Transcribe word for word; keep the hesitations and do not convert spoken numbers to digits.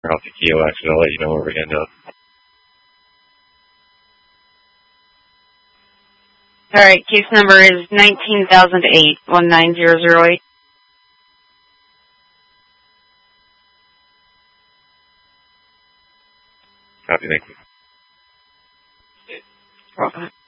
off the keel action. I'll let you know where we end up. All right, case number is nineteen thousand eight, one nine zero zero eight. Copy, thank you. Welcome.